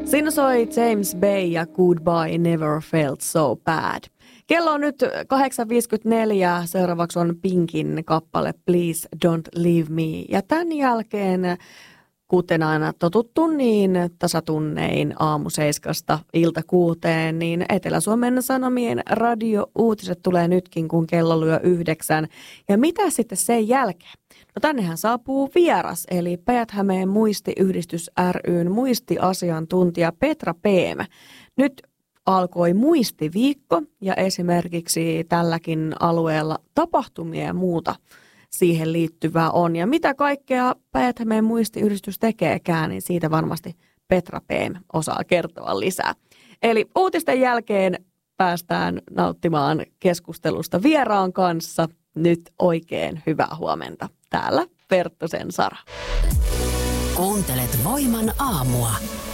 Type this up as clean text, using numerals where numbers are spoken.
Siinä soi James Bay ja Goodbye Never Felt So Bad. Kello on nyt 8.54. Seuraavaksi on Pinkin kappale Please Don't Leave Me. Ja tämän jälkeen, kuten aina totuttu, niin tasatunnein aamu 7 ilta 6, niin Etelä-Suomen Sanomien radio-uutiset tulee nytkin, kun kello lyö 9. Ja mitä sitten sen jälkeen? No tännehän saapuu vieras, eli Päijät-Hämeen muistiyhdistys ry:n muistiasiantuntija Petra Peem. Nyt alkoi muistiviikko ja esimerkiksi tälläkin alueella tapahtumia ja muuta siihen liittyvää on. Ja mitä kaikkea Päijät-Hämeen muistiyhdistys tekeekään, niin siitä varmasti Petra Peem osaa kertoa lisää. Eli uutisten jälkeen päästään nauttimaan keskustelusta vieraan kanssa. Nyt oikein hyvää huomenta. Täällä Perttusen Sara. Kuuntelet Voiman aamua.